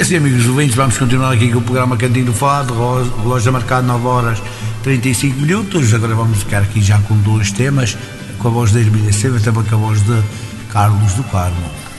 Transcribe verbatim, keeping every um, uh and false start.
E assim, amigos ouvintes, vamos continuar aqui com o programa Cantinho do Fado, relógio marcado nove horas trinta e cinco minutos. Agora vamos ficar aqui já com dois temas, com a voz da Hermínia Silva e também com a voz de Carlos do Carmo.